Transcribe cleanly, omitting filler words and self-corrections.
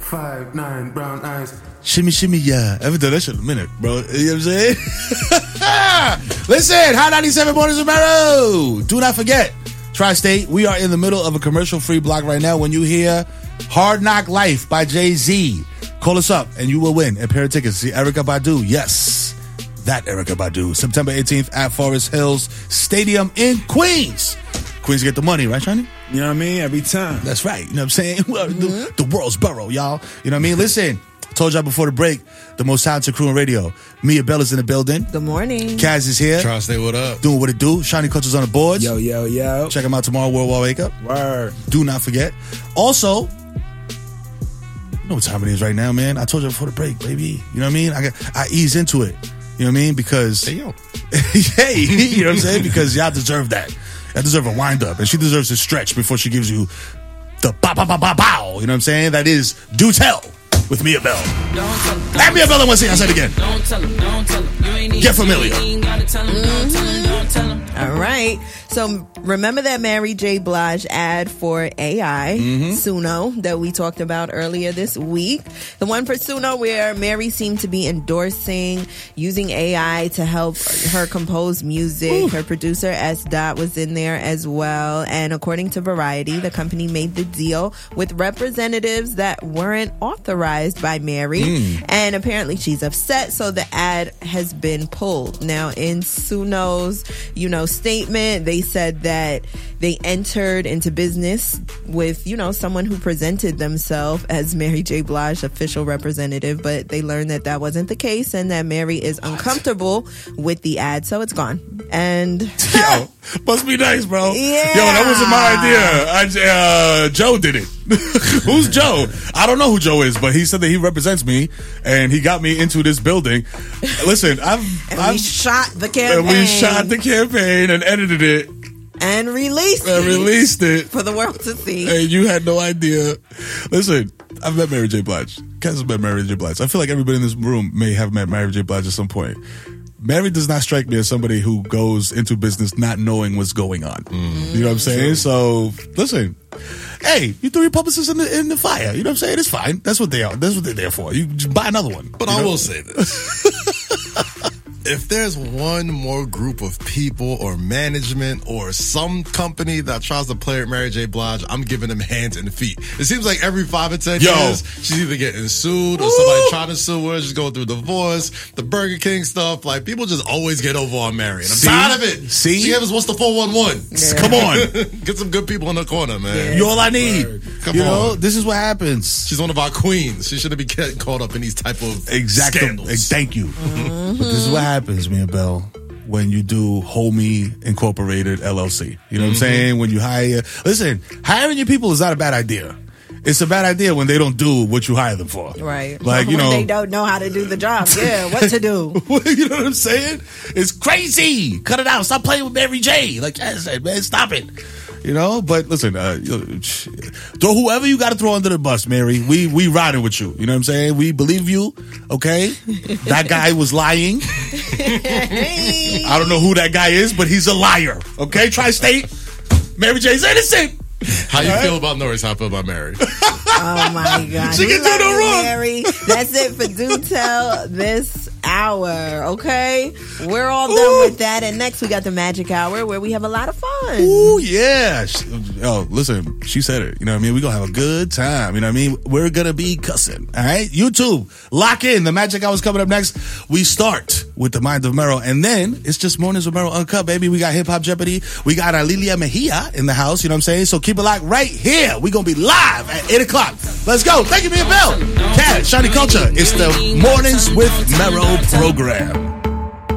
5'9", brown eyes. Shimmy, shimmy, yeah. I haven't done that shit in a minute, bro. You know what I'm saying? Listen, Hot 97 Mornings with Mero. Do not forget, Tri-State, we are in the middle of a commercial-free block right now. When you hear Hard Knock Life by Jay-Z, call us up and you will win a pair of tickets to see Erykah Badu. Yes, that Erykah Badu. September 18th at Forest Hills Stadium in Queens. Queens get the money, right, Shani? You know what I mean? Every time. That's right. You know what I'm saying? The world's borough, y'all. You know what I mean? Listen, told y'all before the break, the most talented crew on radio. Mia Bell is in the building. Good morning. Kaz is here. Tri-State, what up? Doing what it do. Shiny Culture's on the boards. Yo, yo, yo. Check them out tomorrow, World War Wake Up. Word. Do not forget. Also, you know what time it is right now, man. I told you before the break, baby. You know what I mean? I ease into it. You know what I mean? Because, Hey, yo. hey, you know what I'm saying? Because y'all deserve that. Y'all deserve a wind-up. And she deserves a stretch before she gives you the bow. You know what I'm saying? That is Do Tell with Mia Bell. And Mia Bell, I want to say it again. Get familiar. All right. So remember that Mary J. Blige ad for AI, Suno, that we talked about earlier this week? The one for Suno where Mary seemed to be endorsing using AI to help her compose music. Ooh. Her producer, S. Dot, was in there as well. And according to Variety, the company made the deal with representatives that weren't authorized by Mary. And apparently she's upset, so the ad has been pulled. Now, in Suno's, statement, they said that they entered into business with, someone who presented themselves as Mary J. Blige's official representative, but they learned that that wasn't the case and that Mary is uncomfortable with the ad, so it's gone. And yo, must be nice, bro. Yeah. Yo, that wasn't my idea. Joe did it. Who's Joe? I don't know who Joe is, but he said that he represents me and he got me into this building. Listen, we shot the campaign. And we shot the campaign and edited it. And released it for the world to see. And you had no idea. Listen, I've met Mary J. Blige. Kaz has met Mary J. Blige. I feel like everybody in this room may have met Mary J. Blige at some point. Mary does not strike me as somebody who goes into business not knowing what's going on. You know what I'm saying? So, listen. Hey, you threw your publicists in the fire. You know what I'm saying? It's fine. That's what they are. That's what they're there for. You just buy another one. But I will say this. If there's one more group of people or management or some company that tries to play with Mary J. Blige, I'm giving them hands and feet. It seems like every 5 or 10 years, she's either getting sued or somebody trying to sue her. She's going through divorce, the Burger King stuff. Like, people just always get over on Mary. And I'm tired of it. See? She gave us, what's the 411? Yeah. Come on. Get some good people in the corner, man. Yeah. You're all I need. Come on. This is what happens. She's one of our queens. She shouldn't be getting caught up in these type of scandals. Thank you. But this is what happens, Mia Bell, when you do Homie Incorporated LLC. You know what I'm saying? When you hire... Listen, hiring your people is not a bad idea. It's a bad idea when they don't do what you hire them for. Right. Like, when they don't know how to do the job. Yeah, what to do. You know what I'm saying? It's crazy. Cut it out. Stop playing with Mary J. Like, man, stop it. But listen, throw whoever you got to throw under the bus, Mary. We riding with you. You know what I'm saying? We believe you, okay? That guy was lying. I don't know who that guy is, but he's a liar, okay? Tri-State, Mary J's innocent. How you feel about Norris? How I feel about Mary? Oh my God. She can do no wrong. Mary. That's it for Do Tell this hour, okay? We're all done with that. And next we got the Magic Hour where we have a lot of fun. Ooh, yeah. Listen, she said it. You know what I mean? We're going to have a good time. You know what I mean? We're going to be cussing. All right? YouTube, lock in. The Magic Hour is coming up next. We start with the Mind of Mero. And then it's just Mornings with Mero Uncut, baby. We got Hip Hop Jeopardy. We got Lilia Mejia in the house. You know what I'm saying? So keep it locked right here. We're going to be live at 8 o'clock. Let's go. Thank you, Mia Bell. Cat, Shiny Culture. It's the Mornings with Mero program.